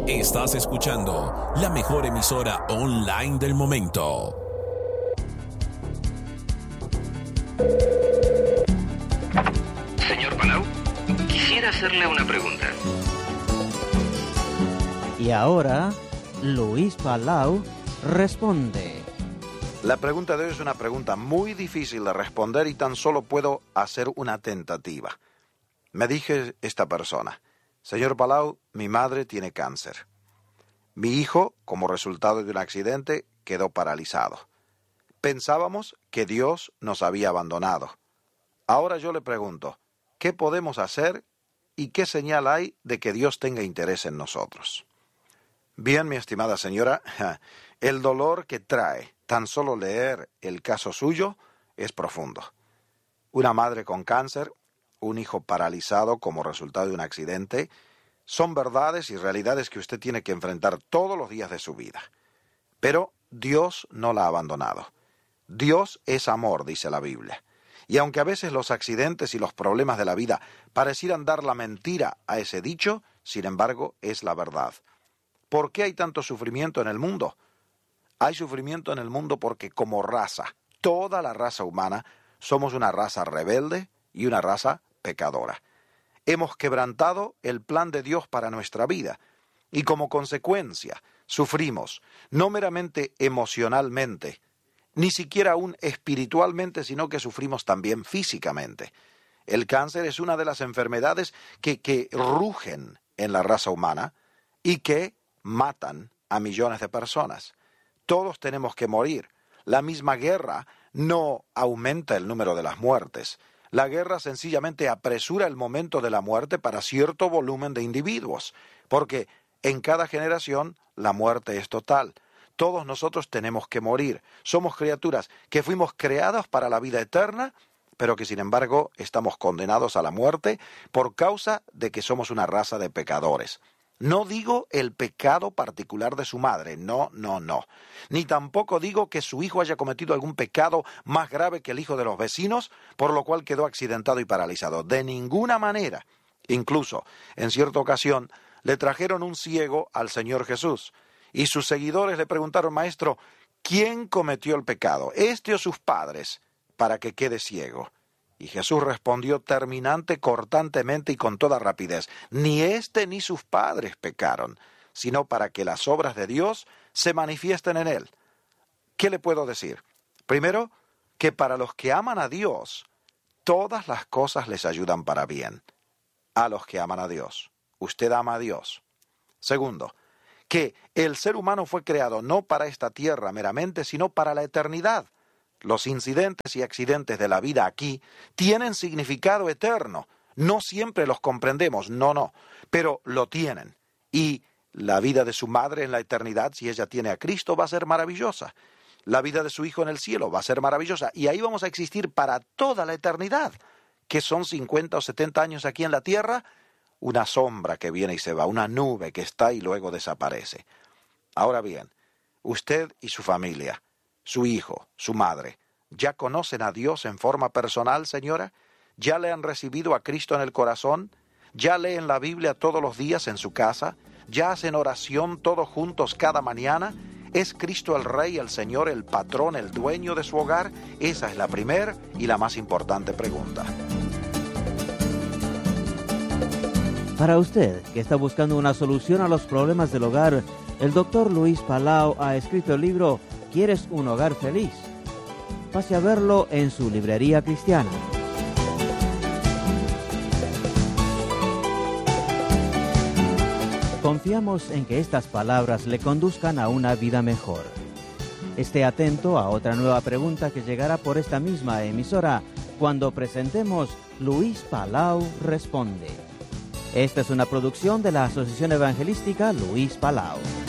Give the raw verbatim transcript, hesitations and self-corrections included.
Estás escuchando la mejor emisora online del momento. Señor Palau, quisiera hacerle una pregunta. Y ahora, Luis Palau responde. La pregunta de hoy es una pregunta muy difícil de responder y tan solo puedo hacer una tentativa. Me dije esta persona: señor Palau, mi madre tiene cáncer. Mi hijo, como resultado de un accidente, quedó paralizado. Pensábamos que Dios nos había abandonado. Ahora yo le pregunto, ¿qué podemos hacer y qué señal hay de que Dios tenga interés en nosotros? Bien, mi estimada señora, el dolor que trae tan solo leer el caso suyo es profundo. Una madre con cáncer, un hijo paralizado como resultado de un accidente, son verdades y realidades que usted tiene que enfrentar todos los días de su vida. Pero Dios no la ha abandonado. Dios es amor, dice la Biblia. Y aunque a veces los accidentes y los problemas de la vida parecieran dar la mentira a ese dicho, sin embargo, es la verdad. ¿Por qué hay tanto sufrimiento en el mundo? Hay sufrimiento en el mundo porque como raza, toda la raza humana, somos una raza rebelde y una raza pecadora. Hemos quebrantado el plan de Dios para nuestra vida y como consecuencia sufrimos, no meramente emocionalmente, ni siquiera aún espiritualmente, sino que sufrimos también físicamente. El cáncer es una de las enfermedades que, que rugen en la raza humana y que matan a millones de personas. Todos tenemos que morir. La misma guerra no aumenta el número de las muertes. La guerra sencillamente apresura el momento de la muerte para cierto volumen de individuos, porque en cada generación la muerte es total. Todos nosotros tenemos que morir. Somos criaturas que fuimos creadas para la vida eterna, pero que sin embargo estamos condenados a la muerte por causa de que somos una raza de pecadores. No digo el pecado particular de su madre, no, no, no. Ni tampoco digo que su hijo haya cometido algún pecado más grave que el hijo de los vecinos, por lo cual quedó accidentado y paralizado. De ninguna manera. Incluso, en cierta ocasión, le trajeron un ciego al Señor Jesús, y sus seguidores le preguntaron: Maestro, ¿quién cometió el pecado, este o sus padres, para que quede ciego? Y Jesús respondió terminante, cortantemente y con toda rapidez: ni éste ni sus padres pecaron, sino para que las obras de Dios se manifiesten en él. ¿Qué le puedo decir? Primero, que para los que aman a Dios, todas las cosas les ayudan para bien. A los que aman a Dios. Usted ama a Dios. Segundo, que el ser humano fue creado no para esta tierra meramente, sino para la eternidad. Los incidentes y accidentes de la vida aquí tienen significado eterno. No siempre los comprendemos, no, no, pero lo tienen. Y la vida de su madre en la eternidad, si ella tiene a Cristo, va a ser maravillosa. La vida de su hijo en el cielo va a ser maravillosa. Y ahí vamos a existir para toda la eternidad. ¿Qué son cincuenta o setenta años aquí en la tierra? Una sombra que viene y se va, una nube que está y luego desaparece. Ahora bien, usted y su familia, su hijo, su madre, ¿ya conocen a Dios en forma personal, señora? ¿Ya le han recibido a Cristo en el corazón? ¿Ya leen la Biblia todos los días en su casa? ¿Ya hacen oración todos juntos cada mañana? ¿Es Cristo el Rey, el Señor, el patrón, el dueño de su hogar? Esa es la primera y la más importante pregunta. Para usted, que está buscando una solución a los problemas del hogar, el doctor Luis Palau ha escrito el libro ¿Quieres un hogar feliz? Pase a verlo en su librería cristiana. Confiamos en que estas palabras le conduzcan a una vida mejor. Esté atento a otra nueva pregunta que llegará por esta misma emisora cuando presentemos Luis Palau Responde. Esta es una producción de la Asociación Evangelística Luis Palau.